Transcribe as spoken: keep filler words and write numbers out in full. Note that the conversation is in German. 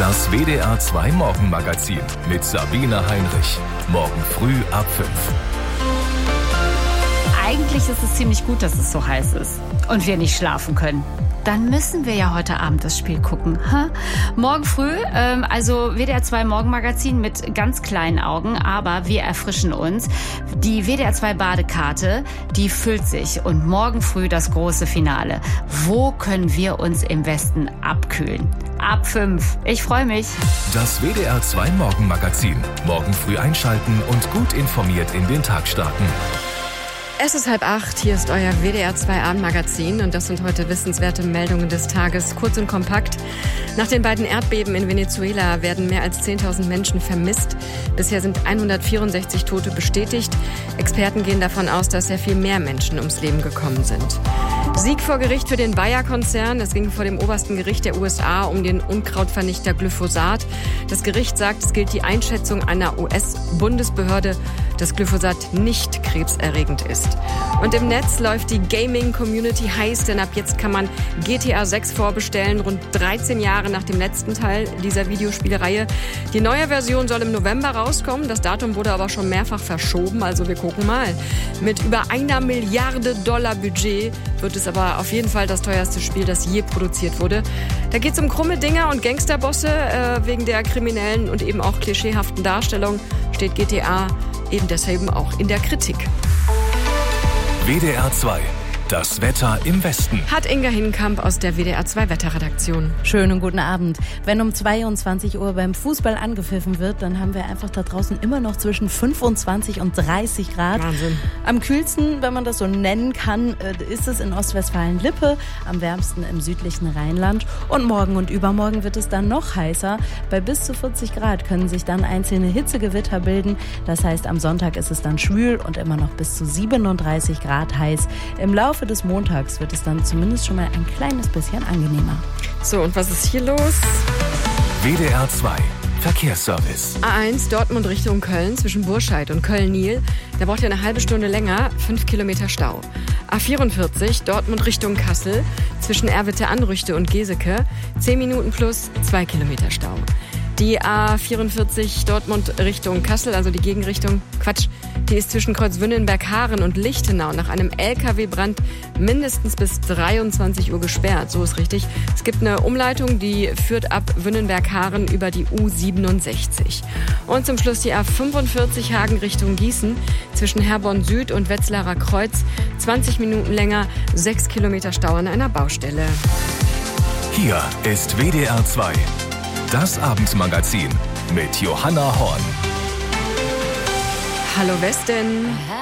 Das W D R zwei Morgenmagazin mit Sabine Heinrich. Morgen früh ab fünf. Eigentlich ist es ziemlich gut, dass es so heiß ist und wir nicht schlafen können. Dann müssen wir ja heute Abend das Spiel gucken. Ha? Morgen früh, ähm, also W D R zwei Morgenmagazin mit ganz kleinen Augen, aber wir erfrischen uns. Die W D R zwei Badekarte, die füllt sich und morgen früh das große Finale. Wo können wir uns im Westen abkühlen? Ab fünf. Ich freue mich. Das W D R zwei Morgenmagazin. Morgen früh einschalten und gut informiert in den Tag starten. Es ist halb acht, hier ist euer W D R zwei Abendmagazin und das sind heute wissenswerte Meldungen des Tages, kurz und kompakt. Nach den beiden Erdbeben in Venezuela werden mehr als zehntausend Menschen vermisst. Bisher sind hundertvierundsechzig Tote bestätigt. Experten gehen davon aus, dass sehr viel mehr Menschen ums Leben gekommen sind. Sieg vor Gericht für den Bayer-Konzern. Es ging vor dem obersten Gericht der U S A um den Unkrautvernichter Glyphosat. Das Gericht sagt, es gilt die Einschätzung einer U S-Bundesbehörde, dass Glyphosat nicht krebserregend ist. Und im Netz läuft die Gaming-Community heiß, denn ab jetzt kann man G T A sechs vorbestellen, rund dreizehn Jahre nach dem letzten Teil dieser Videospielreihe. Die neue Version soll im November rauskommen, das Datum wurde aber schon mehrfach verschoben, also wir gucken mal. Mit über einer Milliarde Dollar Budget wird es aber auf jeden Fall das teuerste Spiel, das je produziert wurde. Da geht es um krumme Dinger und Gangsterbosse. Äh, wegen der kriminellen und eben auch klischeehaften Darstellung steht G T A eben deshalb auch in der Kritik. W D R zwei. Das Wetter im Westen. Hat Inga Hinkamp aus der W D R zwei Wetterredaktion. Schönen guten Abend. Wenn um zweiundzwanzig Uhr beim Fußball angepfiffen wird, dann haben wir einfach da draußen immer noch zwischen fünfundzwanzig und dreißig Grad. Wahnsinn. Am kühlsten, wenn man das so nennen kann, ist es in Ostwestfalen-Lippe, am wärmsten im südlichen Rheinland. Und morgen und übermorgen wird es dann noch heißer. Bei bis zu vierzig Grad können sich dann einzelne Hitzegewitter bilden. Das heißt, am Sonntag ist es dann schwül und immer noch bis zu siebenunddreißig Grad heiß. Im Laufe des Montags wird es dann zumindest schon mal ein kleines bisschen angenehmer. So, und was ist hier los? W D R zwei Verkehrsservice. A eins Dortmund Richtung Köln zwischen Burscheid und Köln-Nil. Da braucht ihr eine halbe Stunde länger, fünf Kilometer Stau. A vierundvierzig Dortmund Richtung Kassel zwischen Erwitte-Anrüchte und Geseke. zehn Minuten plus, zwei Kilometer Stau. Die A vierundvierzig Dortmund Richtung Kassel, also die Gegenrichtung, Quatsch, die ist zwischen Kreuzwünnenberg-Haaren und Lichtenau nach einem L K W-Brand mindestens bis dreiundzwanzig Uhr gesperrt. So ist richtig. Es gibt eine Umleitung, die führt ab Wünnenberg-Haaren über die U siebenundsechzig. Und zum Schluss die A fünfundvierzig Hagen Richtung Gießen zwischen Herborn Süd und Wetzlarer Kreuz. zwanzig Minuten länger, sechs Kilometer Stau an einer Baustelle. Hier ist W D R zwei. Das Abendmagazin mit Johanna Horn. Hallo Westen.